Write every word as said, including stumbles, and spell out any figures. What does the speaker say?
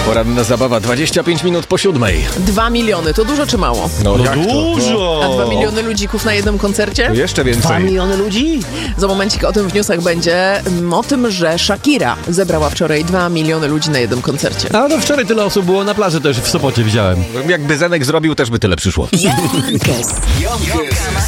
Poranna zabawa, dwadzieścia pięć minut po siódmej. Dwa miliony, to dużo czy mało? No, No jak to? dużo! A dwa miliony ludzików na jednym koncercie? No, jeszcze Dwa więcej. miliony ludzi? Za momencik o tym w newsach będzie, mm, o tym, że Shakira zebrała wczoraj dwa miliony ludzi na jednym koncercie. A no wczoraj tyle osób było na plaży też w Sopocie, widziałem. Jakby Zenek zrobił, też by tyle przyszło. Yonkers.